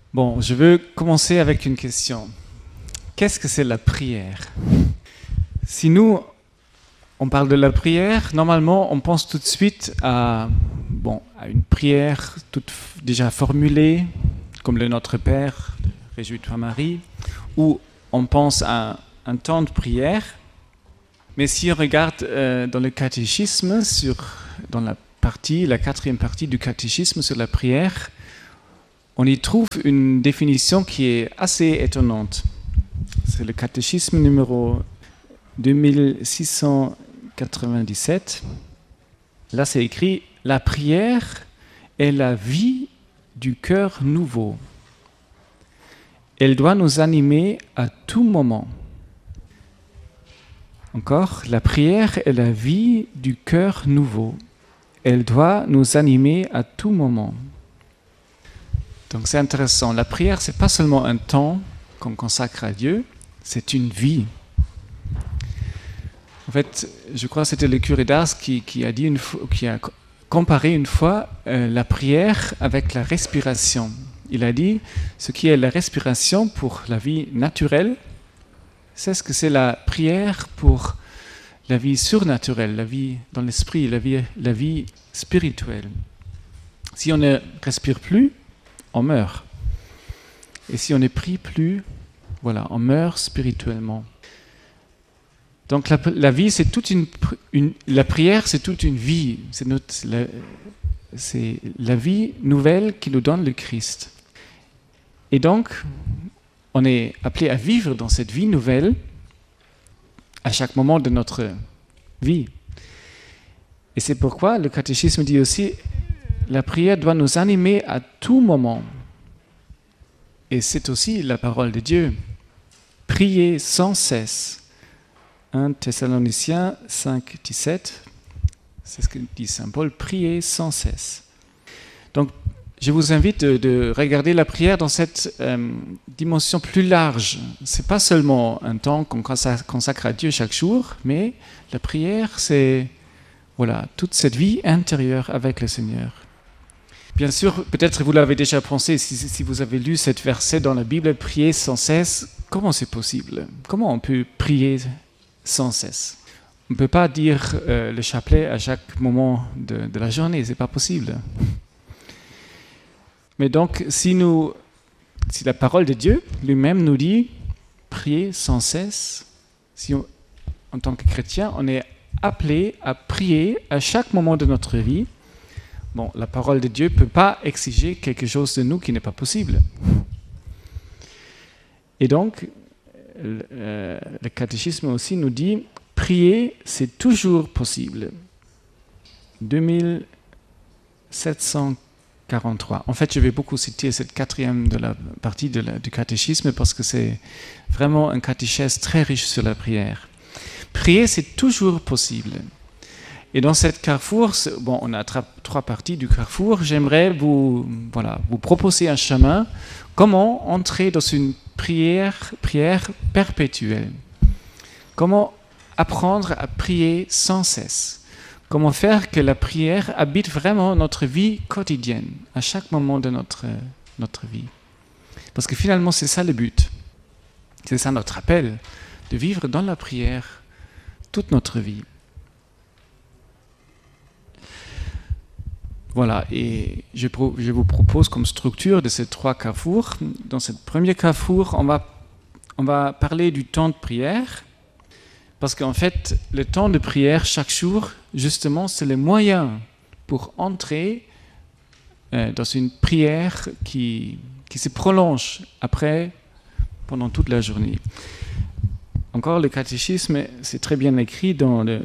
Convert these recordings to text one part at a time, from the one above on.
Bon, je veux commencer avec une question. Qu'est-ce que c'est la prière? Si nous, on parle de la prière, normalement, on pense tout de suite à une prière toute déjà formulée, comme le Notre Père, Réjouis-toi Marie, ou on pense à un temps de prière. Mais si on regarde dans le catéchisme, dans la 4e partie du catéchisme sur la prière, on y trouve une définition qui est assez étonnante. C'est le catéchisme numéro 2697. Là, c'est écrit « La prière est la vie du cœur nouveau. Elle doit nous animer à tout moment. » Encore, la prière est la vie du cœur nouveau. Elle doit nous animer à tout moment. Donc c'est intéressant. La prière, c'est pas seulement un temps qu'on consacre à Dieu, c'est une vie. En fait, je crois que c'était le curé d'Ars qui a comparé une fois la prière avec la respiration. Il a dit, ce qui est la respiration pour la vie naturelle, c'est ce que c'est la prière pour la vie surnaturelle, la vie dans l'esprit, la vie spirituelle. Si on ne respire plus, on meurt. Et si on ne prie plus, voilà, on meurt spirituellement. Donc la vie, c'est la prière, c'est toute une vie. C'est la vie nouvelle qui nous donne le Christ. Et donc, on est appelé à vivre dans cette vie nouvelle à chaque moment de notre vie. Et c'est pourquoi le catéchisme dit aussi la prière doit nous animer à tout moment. Et c'est aussi la parole de Dieu. Priez sans cesse. 1 Thessaloniciens 5, 17. C'est ce que dit saint Paul. Priez sans cesse. Donc, je vous invite de regarder la prière dans cette dimension plus large. Ce n'est pas seulement un temps qu'on consacre à Dieu chaque jour, mais la prière, c'est toute cette vie intérieure avec le Seigneur. Bien sûr, peut-être vous l'avez déjà pensé, si vous avez lu cette verset dans la Bible, prier sans cesse, comment c'est possible? Comment on peut prier sans cesse? On ne peut pas dire le chapelet à chaque moment de la journée, ce n'est pas possible. Mais donc, si la parole de Dieu lui-même nous dit prier sans cesse, en tant que chrétien, on est appelé à prier à chaque moment de notre vie. Bon, la parole de Dieu ne peut pas exiger quelque chose de nous qui n'est pas possible. Et donc, le catéchisme aussi nous dit, prier, c'est toujours possible. 2743. En fait, je vais beaucoup citer cette 4e de la partie du catéchisme parce que c'est vraiment un catéchèse très riche sur la prière. Prier, c'est toujours possible. Et dans cette carrefour, on a 3 parties du carrefour. J'aimerais vous proposer un chemin. Comment entrer dans une prière perpétuelle? Comment apprendre à prier sans cesse? Comment faire que la prière habite vraiment notre vie quotidienne, à chaque moment de notre vie? Parce que finalement, c'est ça le but. C'est ça notre appel, de vivre dans la prière toute notre vie. Voilà, et je vous propose comme structure de ces 3 carrefours. Dans ce premier carrefour, on va parler du temps de prière, parce qu'en fait, le temps de prière chaque jour, justement, c'est le moyen pour entrer dans une prière qui se prolonge pendant toute la journée. Encore, le catéchisme, c'est très bien écrit dans le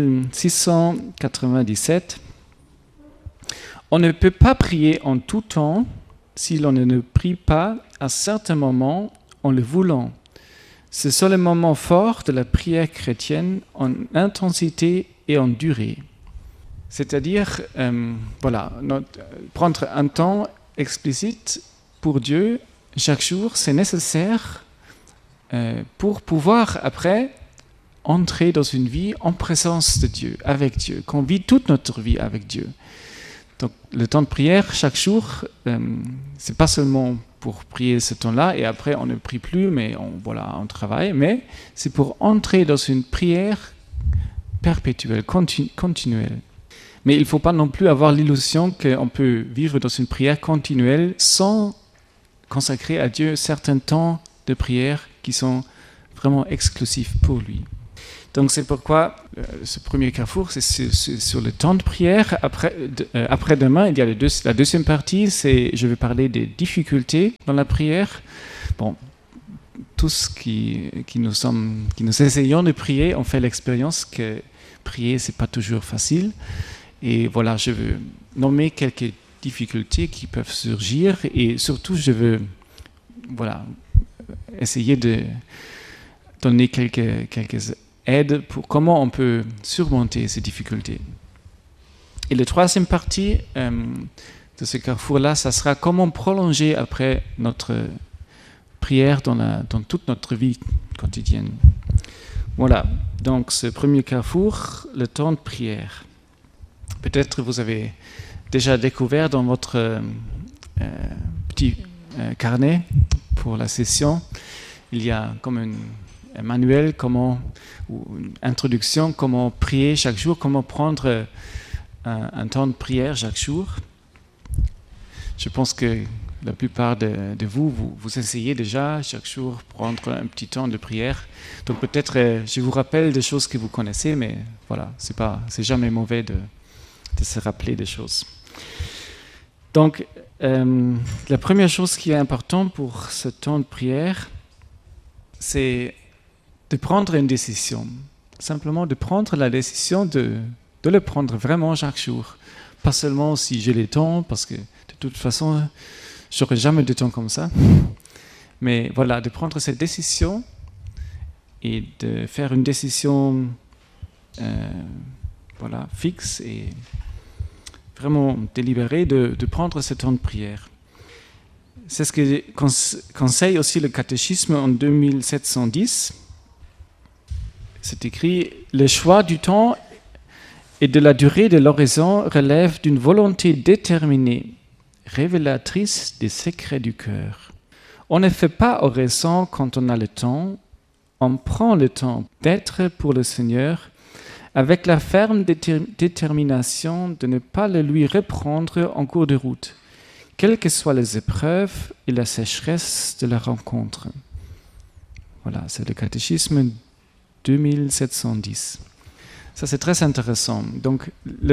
2697. On ne peut pas prier en tout temps si l'on ne prie pas à certains moments en le voulant. Ce sont les moments forts de la prière chrétienne en intensité et en durée. C'est-à-dire, prendre un temps explicite pour Dieu chaque jour, c'est nécessaire pour pouvoir après entrer dans une vie en présence de Dieu, avec Dieu, qu'on vit toute notre vie avec Dieu. Donc le temps de prière chaque jour, c'est pas seulement pour prier ce temps-là, et après on ne prie plus, mais on travaille, mais c'est pour entrer dans une prière perpétuelle, continuelle. Mais il ne faut pas non plus avoir l'illusion qu'on peut vivre dans une prière continuelle sans consacrer à Dieu certains temps de prière qui sont vraiment exclusifs pour lui. Donc c'est pourquoi ce premier carrefour, c'est sur le temps de prière. Après-demain, il y a la deuxième partie, je vais parler des difficultés dans la prière. Bon, tous qui nous essayons de prier, on fait l'expérience que prier, c'est pas toujours facile. Et voilà, je veux nommer quelques difficultés qui peuvent surgir, et surtout, je veux essayer de donner quelques aides pour comment on peut surmonter ces difficultés. Et la troisième partie de ce carrefour-là, ça sera comment prolonger après notre prière dans toute notre vie quotidienne. Voilà, donc ce premier carrefour, le temps de prière. Peut-être vous avez déjà découvert dans votre petit carnet pour la session, il y a comme un manuel, ou une introduction, comment prier chaque jour, comment prendre un temps de prière chaque jour. Je pense que la plupart de vous essayez déjà chaque jour prendre un petit temps de prière. Donc peut-être je vous rappelle des choses que vous connaissez, mais voilà, c'est jamais mauvais de se rappeler des choses. Donc la première chose qui est importante pour ce temps de prière, c'est de prendre une décision. Simplement de prendre la décision de le prendre vraiment chaque jour. Pas seulement si j'ai le temps, parce que de toute façon, je n'aurai jamais de temps comme ça. Mais voilà, de prendre cette décision et de faire une décision fixe et vraiment délibérée de prendre ce temps de prière. C'est ce que conseille aussi le catéchisme en 2710. C'est écrit « Le choix du temps et de la durée de l'oraison relève d'une volonté déterminée, révélatrice des secrets du cœur. On ne fait pas oraison quand on a le temps, on prend le temps d'être pour le Seigneur avec la ferme détermination de ne pas le lui reprendre en cours de route, quelles que soient les épreuves et la sécheresse de la rencontre. » Voilà, c'est le catéchisme 2710. Ça, c'est très intéressant. Donc, le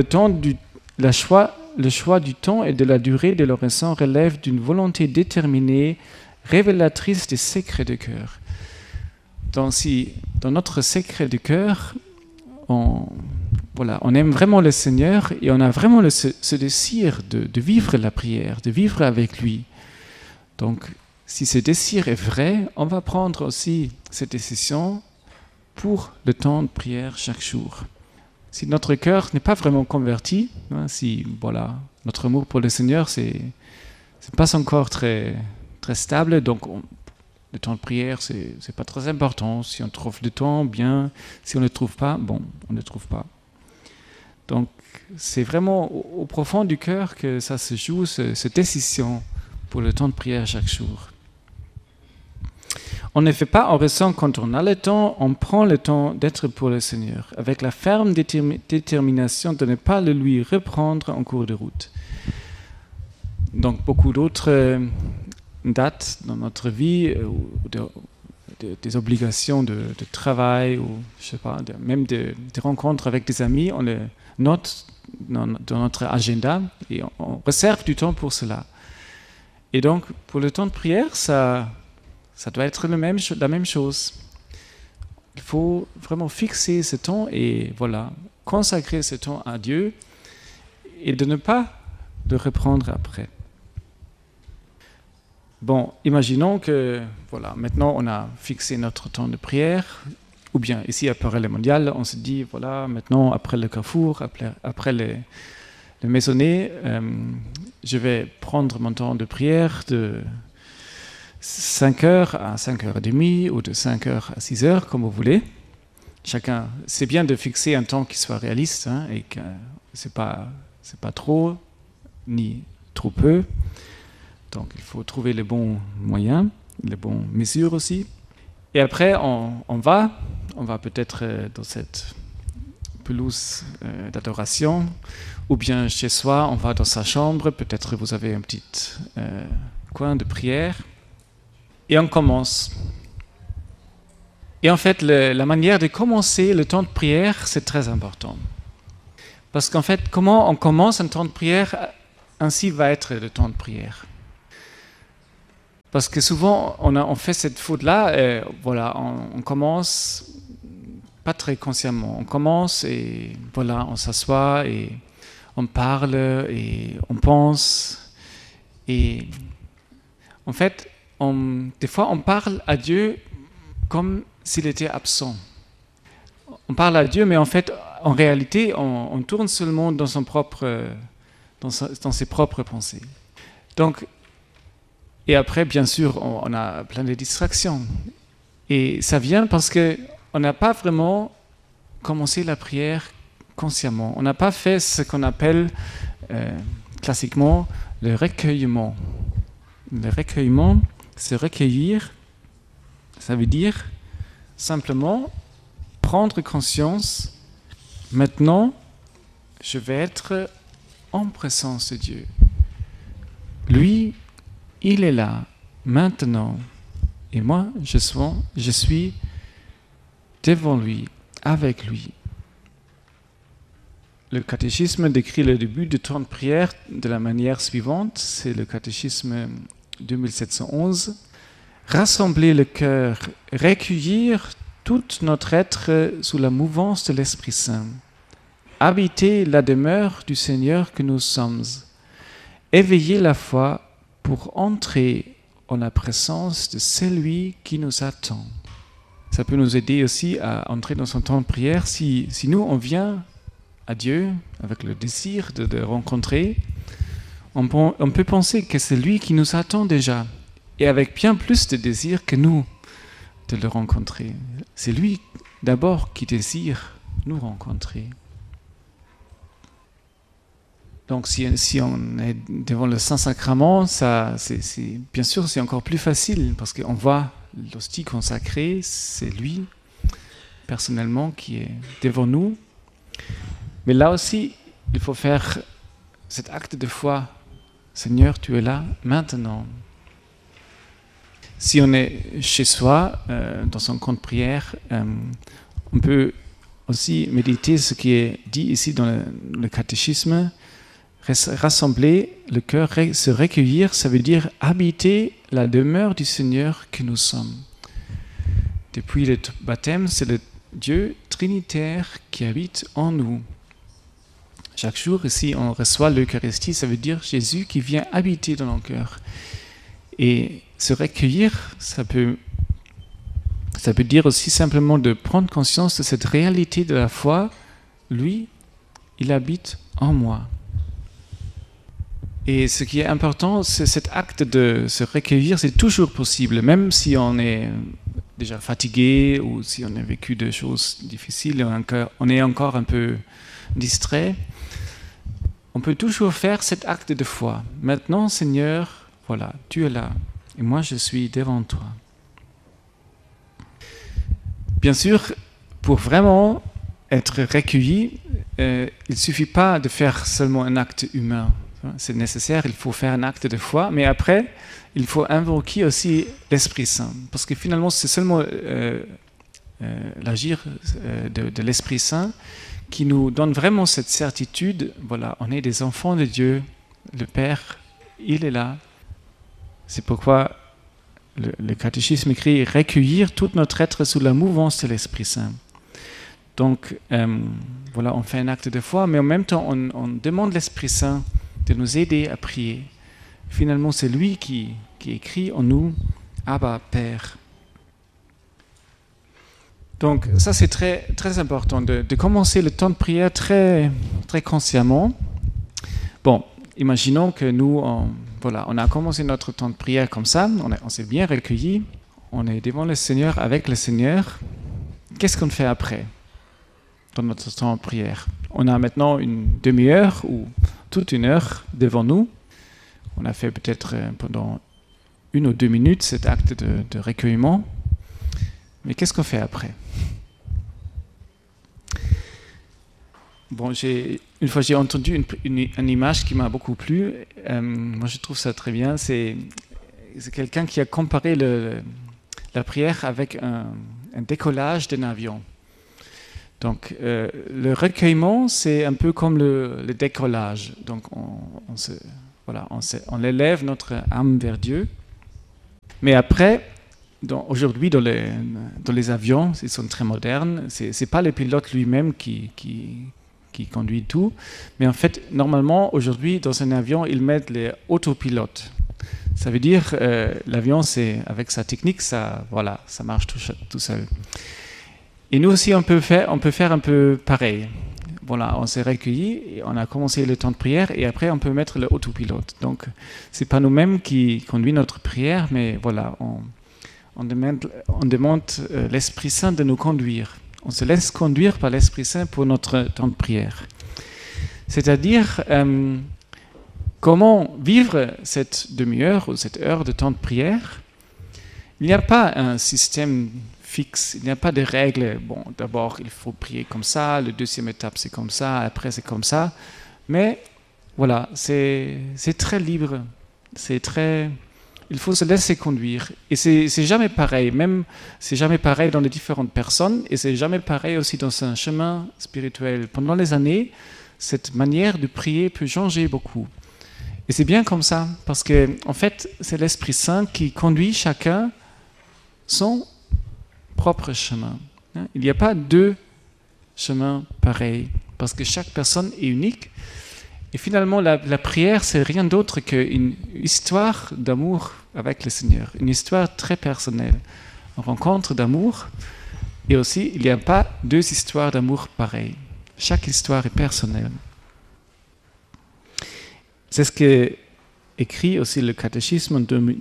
choix du temps et de la durée de l'oraison relève d'une volonté déterminée, révélatrice des secrets du cœur. Donc, si dans notre secret du cœur, on aime vraiment le Seigneur et on a vraiment ce désir de vivre la prière, de vivre avec lui. Donc, si ce désir est vrai, on va prendre aussi cette décision pour le temps de prière chaque jour. Si notre cœur n'est pas vraiment converti, si notre amour pour le Seigneur c'est pas encore très très stable, donc le temps de prière c'est pas très important. Si on trouve le temps, bien. Si on ne le trouve pas, on ne le trouve pas. Donc c'est vraiment au profond du cœur que ça se joue, cette décision pour le temps de prière chaque jour. On ne fait pas oraison quand on a le temps, on prend le temps d'être pour le Seigneur, avec la ferme détermination de ne pas le lui reprendre en cours de route. Donc beaucoup d'autres dates dans notre vie, des obligations de travail, ou je sais pas, même des rencontres avec des amis, on les note dans notre agenda et on réserve du temps pour cela. Et donc pour le temps de prière, ça doit être la même chose. Il faut vraiment fixer ce temps et consacrer ce temps à Dieu et de ne pas le reprendre après. Bon, imaginons que maintenant on a fixé notre temps de prière, ou bien ici à Parallèle Mondial, on se dit maintenant après le carrefour, après le maisonnée, je vais prendre mon temps de prière de 5h à 5h30 ou de 5h à 6h, comme vous voulez. Chacun, c'est bien de fixer un temps qui soit réaliste et que c'est pas trop ni trop peu. Donc il faut trouver les bons moyens, les bonnes mesures aussi. Et après, on va peut-être dans cette pelouse d'adoration, ou bien chez soi, on va dans sa chambre, peut-être vous avez un petit coin de prière, et on commence. Et en fait, la manière de commencer le temps de prière, c'est très important. Parce qu'en fait, comment on commence un temps de prière, ainsi va être le temps de prière. Parce que souvent, on fait cette faute-là, voilà, on commence pas très consciemment. On commence et voilà, on s'assoit et on parle et on pense. Et en fait, des fois, on parle à Dieu comme s'il était absent. On parle à Dieu, mais en fait, en réalité, on tourne seulement dans ses propres pensées. Donc, et après, bien sûr, on a plein de distractions. Et ça vient parce qu'on n'a pas vraiment commencé la prière consciemment. On n'a pas fait ce qu'on appelle classiquement le recueillement. Le recueillement, se recueillir, ça veut dire simplement prendre conscience, maintenant, je vais être en présence de Dieu. Lui, il est là, maintenant, et moi, je suis devant lui, avec lui. Le catéchisme décrit le début du temps de prière de la manière suivante, c'est le catéchisme 2711. Rassembler le cœur, recueillir tout notre être sous la mouvance de l'Esprit Saint. Habiter la demeure du Seigneur que nous sommes. Éveiller la foi pour entrer en la présence de celui qui nous attend. Ça peut nous aider aussi à entrer dans son temps de prière. Si nous, on vient à Dieu avec le désir de le rencontrer, on peut penser que c'est lui qui nous attend déjà, et avec bien plus de désir que nous de le rencontrer. C'est lui d'abord qui désire nous rencontrer. Donc si on est devant le Saint-Sacrement, bien sûr c'est encore plus facile, parce qu'on voit l'hostie consacrée, c'est lui, personnellement, qui est devant nous. Mais là aussi, il faut faire cet acte de foi. Seigneur, tu es là maintenant. Si on est chez soi, dans son compte prière, on peut aussi méditer ce qui est dit ici dans le catéchisme. Rassembler le cœur, se recueillir, ça veut dire habiter la demeure du Seigneur que nous sommes. Depuis le baptême, c'est le Dieu trinitaire qui habite en nous. Chaque jour, ici, on reçoit l'Eucharistie, ça veut dire Jésus qui vient habiter dans nos cœurs. Et se recueillir, ça peut dire aussi simplement de prendre conscience de cette réalité de la foi. Lui, il habite en moi. Et ce qui est important, c'est cet acte de se recueillir, c'est toujours possible, même si on est déjà fatigué ou si on a vécu des choses difficiles, on est encore un peu distrait. On peut toujours faire cet acte de foi. Maintenant, Seigneur, voilà, tu es là, et moi je suis devant toi. Bien sûr, pour vraiment être recueilli, il ne suffit pas de faire seulement un acte humain. C'est nécessaire, il faut faire un acte de foi, mais après, il faut invoquer aussi l'Esprit Saint, parce que finalement, c'est seulement l'agir de l'Esprit Saint qui nous donne vraiment cette certitude, voilà, on est des enfants de Dieu, le Père, il est là. C'est pourquoi le catéchisme écrit « recueillir tout notre être sous la mouvance de l'Esprit Saint ». Donc, voilà, on fait un acte de foi, mais en même temps, on demande l'Esprit Saint de nous aider à prier. Finalement, c'est lui qui écrit en nous « Abba, Père ». Donc ça, c'est très, très important de commencer le temps de prière très, très consciemment. Bon, imaginons que nous, on a commencé notre temps de prière comme ça, on s'est bien recueilli, on est devant le Seigneur, avec le Seigneur. Qu'est-ce qu'on fait après dans notre temps de prière? On a maintenant une demi-heure ou toute une heure devant nous. On a fait peut-être pendant 1 ou 2 minutes cet acte de recueillement. Mais qu'est-ce qu'on fait après? Bon, une fois j'ai entendu une image qui m'a beaucoup plu. Moi, je trouve ça très bien. C'est quelqu'un qui a comparé la prière avec un décollage d'un avion. Donc, le recueillement, c'est un peu comme le décollage. Donc, on élève notre âme vers Dieu. Mais après, aujourd'hui, dans les avions, ils sont très modernes. C'est pas le pilote lui-même qui conduit tout. Mais en fait, normalement, aujourd'hui, dans un avion, ils mettent les autopilotes. Ça veut dire, l'avion, avec sa technique, ça marche tout seul. Et nous aussi, on peut faire un peu pareil. Voilà, on s'est recueillis, et on a commencé le temps de prière, et après, on peut mettre le autopilote. Donc, c'est pas nous-mêmes qui conduisons notre prière, mais voilà, on demande l'Esprit Saint de nous conduire. On se laisse conduire par l'Esprit Saint pour notre temps de prière. C'est-à-dire, comment vivre cette demi-heure ou cette heure de temps de prière? Il n'y a pas un système fixe, il n'y a pas de règles. Bon, d'abord, il faut prier comme ça, la deuxième étape, c'est comme ça, après, c'est comme ça. Mais voilà, c'est très libre. Il faut se laisser conduire. Et c'est jamais pareil. Même, c'est jamais pareil dans les différentes personnes, et c'est jamais pareil aussi dans un chemin spirituel. Pendant les années, cette manière de prier peut changer beaucoup. Et c'est bien comme ça, parce que en fait, c'est l'Esprit Saint qui conduit chacun son propre chemin. Il n'y a pas 2 chemins pareils, parce que chaque personne est unique. Et finalement, la prière, c'est rien d'autre qu'une histoire d'amour avec le Seigneur, une histoire très personnelle, une rencontre d'amour. Et aussi, il n'y a pas 2 histoires d'amour pareilles. Chaque histoire est personnelle. C'est ce que écrit aussi le catéchisme en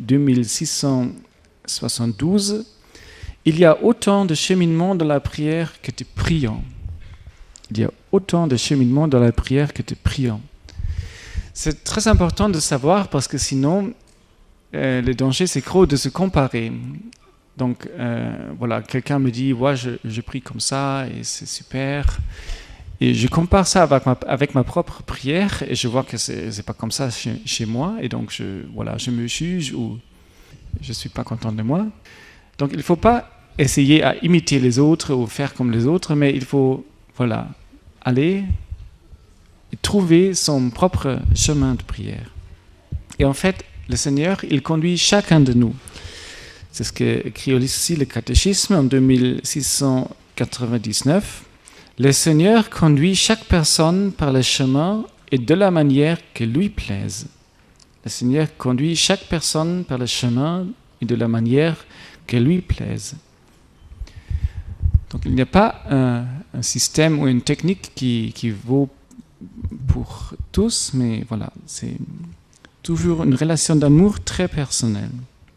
2672. Il y a autant de cheminement dans la prière que de priants. Il y a autant de cheminement dans la prière que de priants. C'est très important de savoir, parce que sinon, le danger, c'est gros de se comparer. Donc, voilà, quelqu'un me dit, ouais, je prie comme ça, et c'est super. Et je compare ça avec ma propre prière, et je vois que c'est pas comme ça chez moi, et donc je me juge, ou je suis pas content de moi. Donc, il faut pas essayer à imiter les autres ou faire comme les autres, mais il faut, aller et trouver son propre chemin de prière. Et en fait, le Seigneur, il conduit chacun de nous. C'est ce qu'écrit aussi le catéchisme en 2699. Le Seigneur conduit chaque personne par le chemin et de la manière que lui plaise. Le Seigneur conduit chaque personne par le chemin et de la manière que lui plaise. Donc il n'y a pas un système ou une technique qui vaut pour tous, mais voilà, c'est toujours une relation d'amour très personnelle.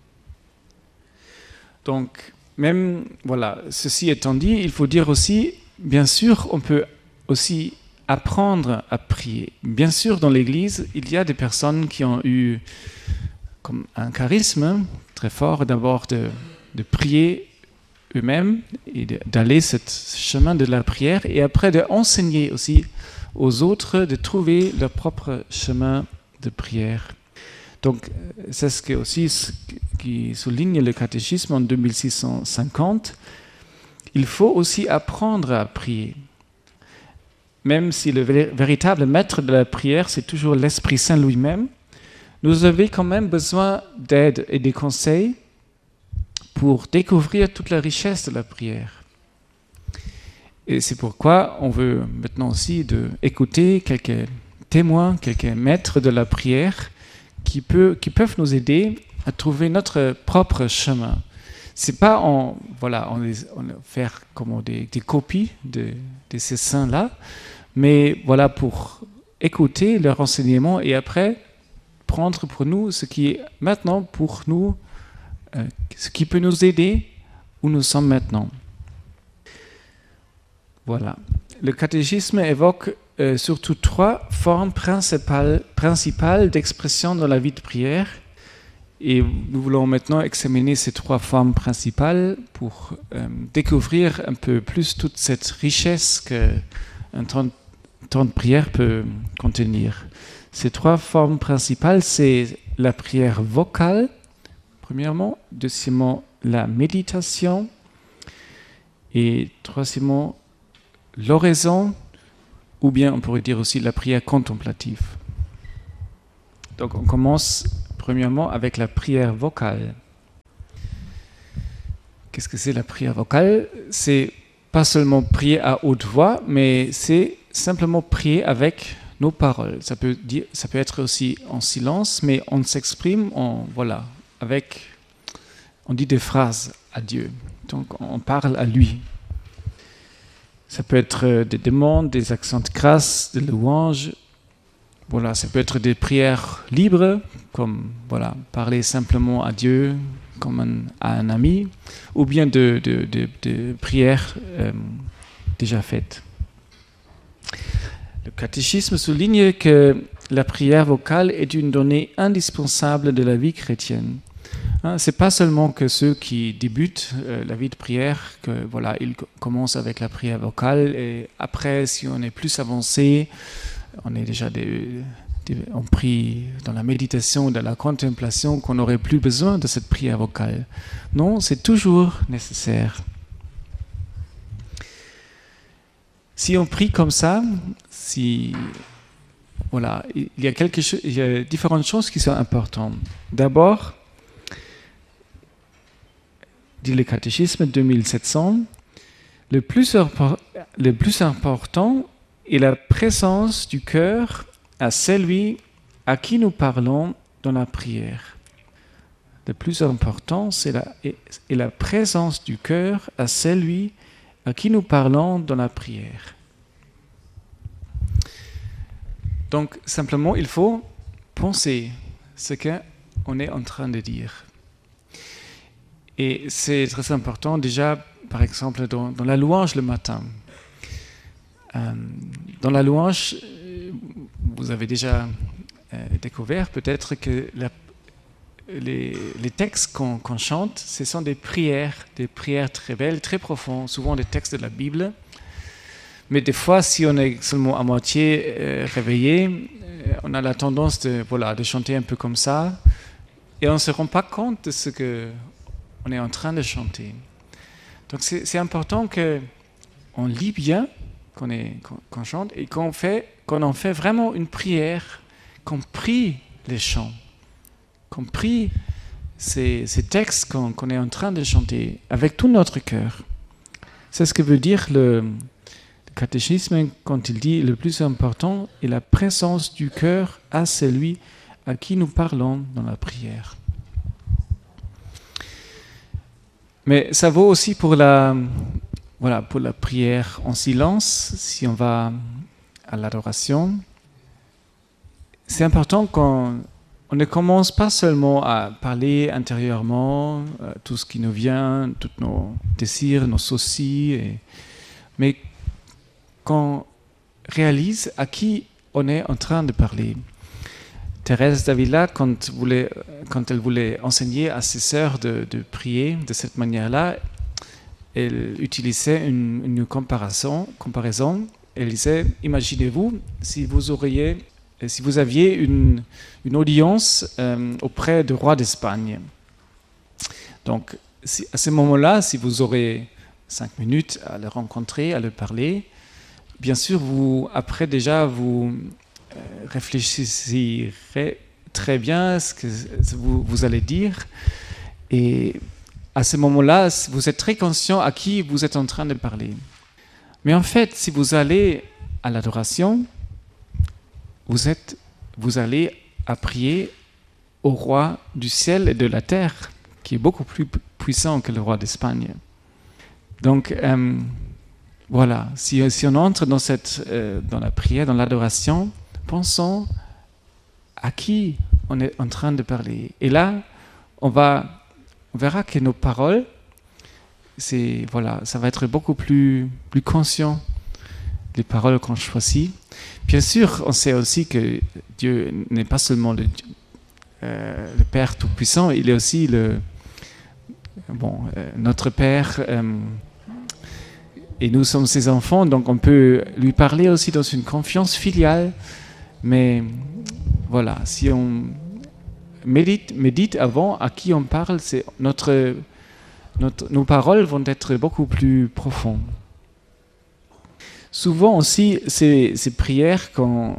Donc, même, ceci étant dit, il faut dire aussi, bien sûr, on peut aussi apprendre à prier. Bien sûr, dans l'Église, il y a des personnes qui ont eu comme un charisme très fort, d'abord de prier eux-mêmes et d'aller ce chemin de la prière, et après d'enseigner aussi aux autres de trouver leur propre chemin de prière. Donc, c'est ce qui souligne le catéchisme en 2650. Il faut aussi apprendre à prier. Même si le véritable maître de la prière, c'est toujours l'Esprit Saint lui-même, nous avons quand même besoin d'aide et des conseils pour découvrir toute la richesse de la prière. Et c'est pourquoi on veut maintenant aussi écouter quelques témoins, quelques maîtres de la prière qui peuvent nous aider à trouver notre propre chemin. C'est pas on faire comme des copies de ces saints-là, mais voilà, pour écouter leurs enseignements et après prendre pour nous ce qui est maintenant pour nous, ce qui peut nous aider où nous sommes maintenant. Voilà. Le catéchisme évoque surtout 3 formes principales d'expression dans la vie de prière. Et nous voulons maintenant examiner ces 3 formes principales pour découvrir un peu plus toute cette richesse qu'un temps de prière peut contenir. Ces 3 formes principales, c'est la prière vocale, premièrement, deuxièmement, la méditation, et troisièmement, l'oraison, ou bien on pourrait dire aussi la prière contemplative. Donc on commence premièrement avec la prière vocale. Qu'est-ce que c'est la prière vocale? C'est pas seulement prier à haute voix, mais c'est simplement prier avec nos paroles. Ça peut être aussi en silence, mais on s'exprime on dit des phrases à Dieu. Donc on parle à lui. Ça peut être des demandes, des accents de grâce, des louanges. Voilà, ça peut être des prières libres, comme parler simplement à Dieu, comme à un ami, ou bien de prières déjà faites. Le catéchisme souligne que la prière vocale est une donnée indispensable de la vie chrétienne. Ce n'est pas seulement que ceux qui débutent la vie de prière, ils commencent avec la prière vocale, et après, si on est plus avancé, on est déjà on prie dans la méditation, dans la contemplation, qu'on n'aurait plus besoin de cette prière vocale. Non, c'est toujours nécessaire. Si on prie comme ça, il y a différentes choses qui sont importantes. D'abord, dit le catéchisme 2700, le plus important est la présence du cœur à celui à qui nous parlons dans la prière. Le plus important est la présence du cœur à celui à qui nous parlons dans la prière. Donc, simplement, il faut penser ce qu'on est en train de dire. Et c'est très important déjà, par exemple, dans la louange le matin. Dans la louange, vous avez déjà découvert peut-être que les textes qu'on chante, ce sont des prières très belles, très profondes, souvent des textes de la Bible. Mais des fois, si on est seulement à moitié réveillé, on a la tendance de chanter un peu comme ça, et on ne se rend pas compte de ce qu'on est en train de chanter. Donc c'est important qu'on lit bien, qu'on chante, et qu'on en fait vraiment une prière, qu'on prie les chants, qu'on prie ces textes qu'on est en train de chanter avec tout notre cœur. C'est ce que veut dire le catéchisme quand il dit le plus important est la présence du cœur à celui à qui nous parlons dans la prière. Mais ça vaut aussi pour la prière en silence, si on va à l'adoration. C'est important qu'on ne commence pas seulement à parler intérieurement, tout ce qui nous vient, tous nos désirs, nos soucis, mais qu'on réalise à qui on est en train de parler. Thérèse d'Avila, quand elle voulait enseigner à ses sœurs de prier de cette manière-là, elle utilisait une comparaison. Elle disait, imaginez-vous si vous aviez une audience auprès du roi d'Espagne. Donc, à ce moment-là, si vous aurez 5 minutes à le rencontrer, à le parler, bien sûr, vous réfléchirez très bien à ce que vous allez dire. Et à ce moment-là, vous êtes très conscient à qui vous êtes en train de parler. Mais en fait, si vous allez à l'adoration, vous allez à prier au roi du ciel et de la terre, qui est beaucoup plus puissant que le roi d'Espagne. Donc, si on entre dans la prière, dans l'adoration, pensons à qui on est en train de parler. Et là, on verra que nos paroles, ça va être beaucoup plus conscient les paroles qu'on choisit. Bien sûr, on sait aussi que Dieu n'est pas seulement le Père Tout-Puissant, il est aussi notre Père, et nous sommes ses enfants, donc on peut lui parler aussi dans une confiance filiale. Mais voilà, si on médite avant à qui on parle, nos paroles vont être beaucoup plus profondes. Souvent aussi, ces prières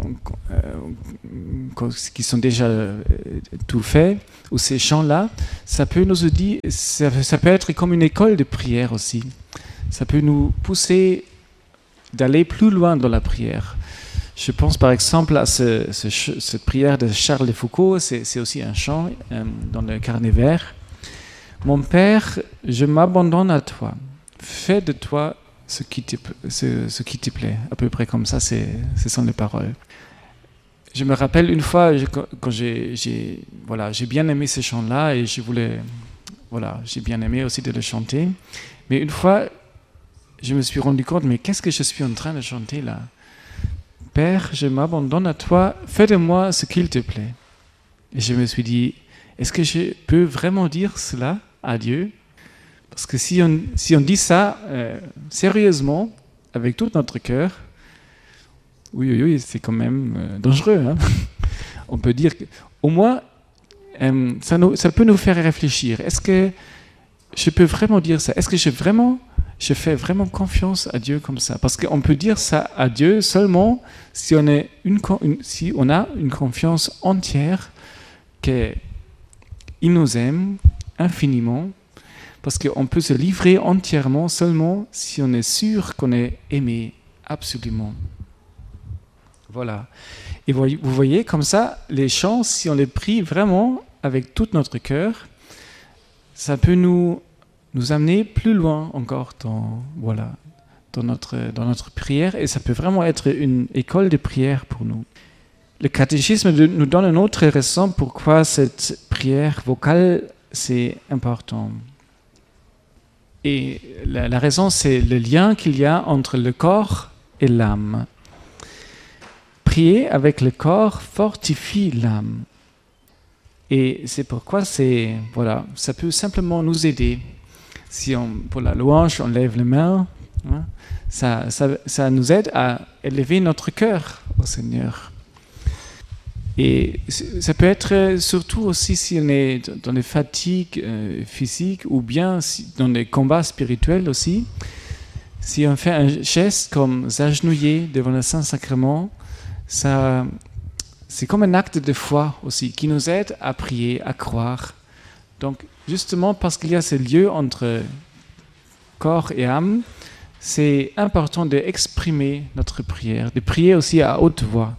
qui sont déjà tout faites, ou ces chants-là, ça peut être comme une école de prière aussi. Ça peut nous pousser d'aller plus loin dans la prière. Je pense par exemple à cette prière de Charles de Foucault, c'est aussi un chant dans le Carnet vert. Mon Père, je m'abandonne à toi. Fais de toi ce qui te plaît. À peu près comme ça, ce sont les paroles. Je me rappelle une fois, quand j'ai bien aimé ce chant-là et j'ai bien aimé aussi de le chanter. Mais une fois, je me suis rendu compte, mais qu'est-ce que je suis en train de chanter là? Père, je m'abandonne à toi, fais de moi ce qu'il te plaît. Et je me suis dit, est-ce que je peux vraiment dire cela à Dieu? Parce que si on dit ça sérieusement, avec tout notre cœur, oui, c'est quand même dangereux. Hein. On peut dire qu'au moins, ça peut nous faire réfléchir. Est-ce que je peux vraiment dire ça? Est-ce que je fais vraiment confiance à Dieu comme ça? Parce qu'on peut dire ça à Dieu seulement si on a une confiance entière qu'il nous aime infiniment. Parce qu'on peut se livrer entièrement seulement si on est sûr qu'on est aimé absolument. Voilà. Et vous voyez, comme ça, les chants, si on les prie vraiment avec tout notre cœur, ça peut nous amener plus loin encore dans notre prière, et ça peut vraiment être une école de prière pour nous. Le catéchisme nous donne une autre raison pourquoi cette prière vocale, c'est important. Et la raison, c'est le lien qu'il y a entre le corps et l'âme. Prier avec le corps fortifie l'âme. Et c'est pourquoi ça peut simplement nous aider. Si pour la louange, on lève les mains, hein, ça nous aide à élever notre cœur au Seigneur. Et ça peut être surtout aussi si on est dans des fatigues physiques ou bien dans des combats spirituels aussi. Si on fait un geste comme s'agenouiller devant le Saint-Sacrement, c'est comme un acte de foi aussi qui nous aide à prier, à croire. Donc justement parce qu'il y a ce lieu entre corps et âme, c'est important d'exprimer notre prière, de prier aussi à haute voix.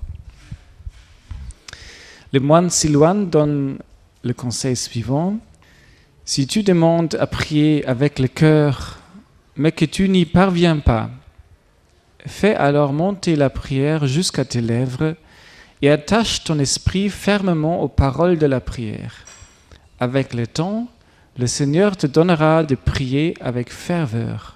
Le moine Silouan donne le conseil suivant. Si tu demandes à prier avec le cœur, mais que tu n'y parviens pas, fais alors monter la prière jusqu'à tes lèvres et attache ton esprit fermement aux paroles de la prière. Avec le temps, le Seigneur te donnera de prier avec ferveur.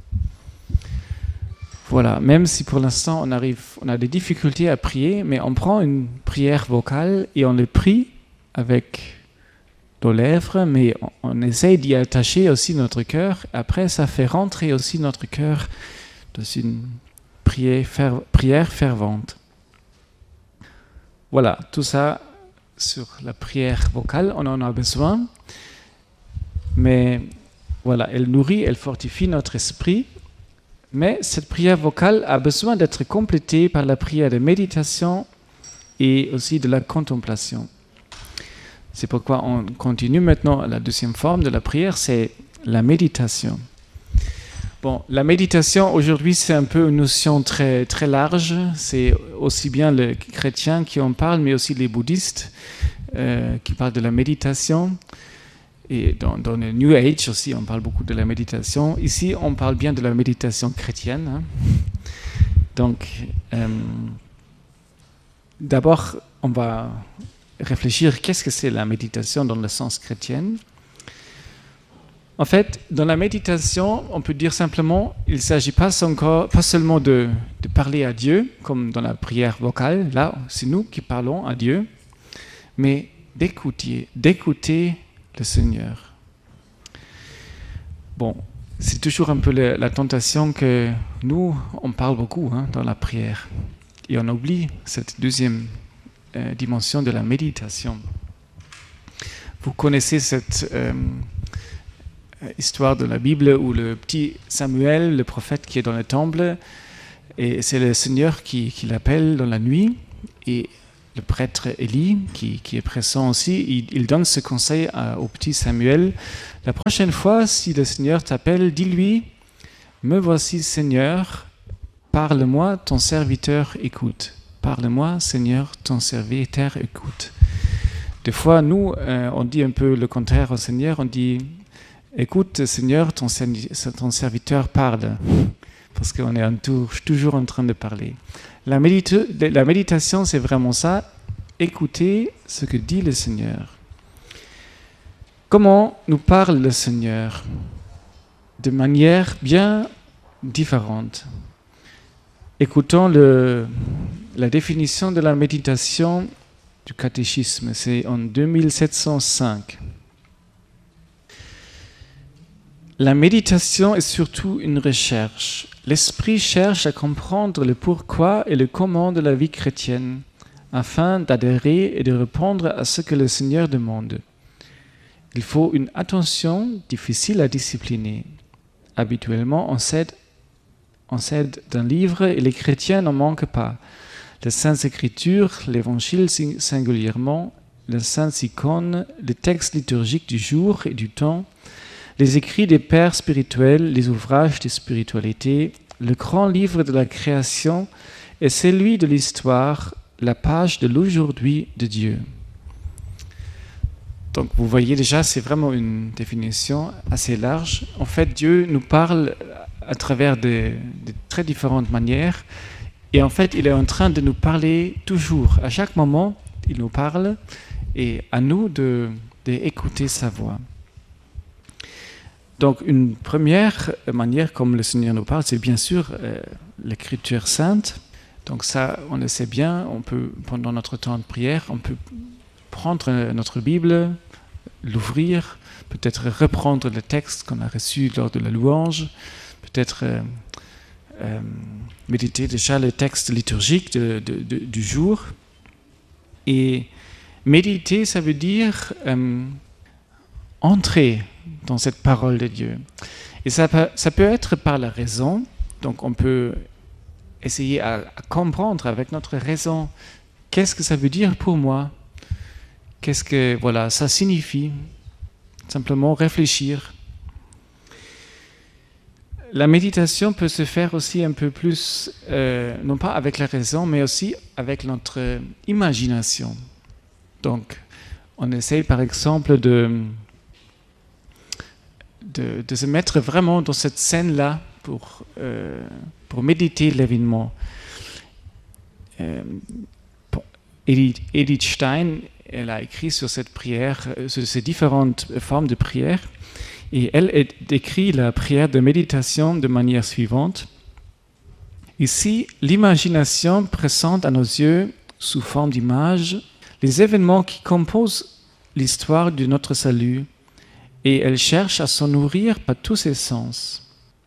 Voilà, même si pour l'instant on a des difficultés à prier, mais on prend une prière vocale et on le prie avec nos lèvres, mais on essaye d'y attacher aussi notre cœur. Après, ça fait rentrer aussi notre cœur dans une prière fervente. Voilà, tout ça sur la prière vocale, on en a besoin, mais voilà, elle nourrit, elle fortifie notre esprit. Mais cette prière vocale a besoin d'être complétée par la prière de méditation et aussi de la contemplation. C'est pourquoi on continue maintenant. La deuxième forme de la prière, c'est la méditation. Bon, la méditation aujourd'hui, c'est un peu une notion très, très large. C'est aussi bien les chrétiens qui en parlent, mais aussi les bouddhistes qui parlent de la méditation. Et dans le New Age aussi, on parle beaucoup de la méditation. Ici, on parle bien de la méditation chrétienne. Hein. Donc, d'abord, on va réfléchir qu'est-ce que c'est la méditation dans le sens chrétien. En fait, dans la méditation, on peut dire simplement, il ne s'agit pas seulement de parler à Dieu, comme dans la prière vocale, là, c'est nous qui parlons à Dieu, mais d'écouter le Seigneur. Bon, c'est toujours un peu la tentation que nous, on parle beaucoup dans la prière, et on oublie cette deuxième dimension de la méditation. Vous connaissez cette histoire de la Bible où le petit Samuel, le prophète qui est dans le temple, et c'est le Seigneur qui l'appelle dans la nuit, et le prêtre Élie, qui est présent aussi, il donne ce conseil au petit Samuel. La prochaine fois, si le Seigneur t'appelle, dis-lui, « Me voici Seigneur, parle-moi, ton serviteur écoute. Parle-moi, Seigneur, ton serviteur écoute. » Des fois, nous, on dit un peu le contraire au Seigneur, on dit « Écoute, Seigneur, ton serviteur parle. » Parce qu'on est toujours en train de parler. La méditation, c'est vraiment ça, écouter ce que dit le Seigneur. Comment nous parle le Seigneur? De manière bien différente. Écoutons la définition de la méditation du catéchisme, c'est en 2705. La méditation est surtout une recherche. L'esprit cherche à comprendre le pourquoi et le comment de la vie chrétienne, afin d'adhérer et de répondre à ce que le Seigneur demande. Il faut une attention difficile à discipliner. Habituellement, on s'aide d'un livre et les chrétiens n'en manquent pas. Les Saintes Écritures, l'Évangile singulièrement, les Saintes Icônes, les textes liturgiques du jour et du temps, les écrits des pères spirituels, les ouvrages de spiritualité, le grand livre de la création et celui de l'histoire, la page de l'aujourd'hui de Dieu. Donc vous voyez déjà, c'est vraiment une définition assez large. En fait, Dieu nous parle à travers de très différentes manières. Et en fait, il est en train de nous parler toujours. À chaque moment, il nous parle et à nous d'écouter sa voix. Donc une première manière comme le Seigneur nous parle, c'est bien sûr l'Écriture sainte. Donc ça, on le sait bien, on peut, pendant notre temps de prière, on peut prendre notre Bible, l'ouvrir, peut-être reprendre le texte qu'on a reçu lors de la louange, peut-être méditer déjà le texte liturgique du jour. Et méditer, ça veut dire entrer dans cette parole de Dieu. Et ça peut être par la raison, donc on peut essayer à comprendre avec notre raison qu'est-ce que ça veut dire pour moi, qu'est-ce que ça signifie, simplement réfléchir. La méditation peut se faire aussi un peu plus, non pas avec la raison, mais aussi avec notre imagination. Donc, on essaye par exemple de se mettre vraiment dans cette scène-là pour méditer l'événement. Edith Stein, elle a écrit sur cette prière, sur ces différentes formes de prière, et elle décrit la prière de méditation de manière suivante. Ici, l'imagination présente à nos yeux, sous forme d'images, les événements qui composent l'histoire de notre salut, et elle cherche à s'en nourrir par tous ses sens.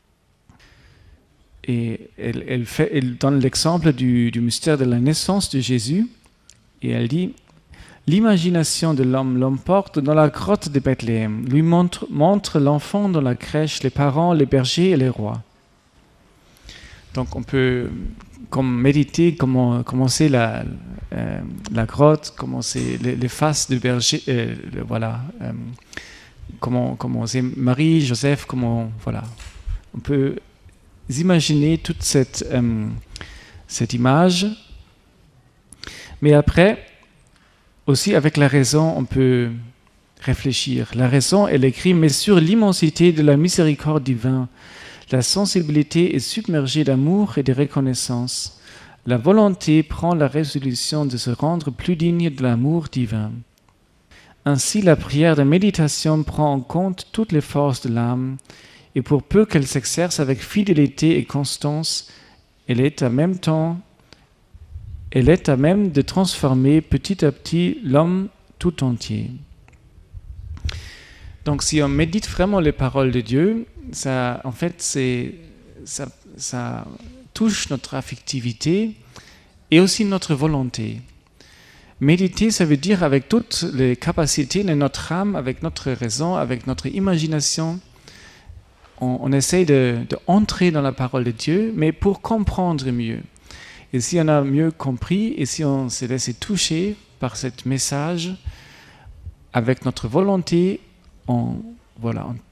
Et elle donne l'exemple du mystère de la naissance de Jésus, et elle dit « L'imagination de l'homme l'emporte dans la grotte de Bethléem, lui montre l'enfant dans la crèche, les parents, les bergers et les rois. » Donc on peut méditer, commencer la grotte, commencer les faces de berger, comment c'est Marie, Joseph, on peut imaginer toute cette image. Mais après, aussi avec la raison, on peut réfléchir. La raison, elle écrit, mais sur l'immensité de la miséricorde divine, la sensibilité est submergée d'amour et de reconnaissance. La volonté prend la résolution de se rendre plus digne de l'amour divin. Ainsi, la prière de méditation prend en compte toutes les forces de l'âme, et pour peu qu'elle s'exerce avec fidélité et constance, elle est à même de transformer petit à petit l'homme tout entier. Donc si on médite vraiment les paroles de Dieu, ça touche notre affectivité et aussi notre volonté. Méditer, ça veut dire avec toutes les capacités de notre âme, avec notre raison, avec notre imagination, on essaie d'entrer dans la parole de Dieu, mais pour comprendre mieux. Et si on a mieux compris, et si on s'est laissé toucher par ce message, avec notre volonté, on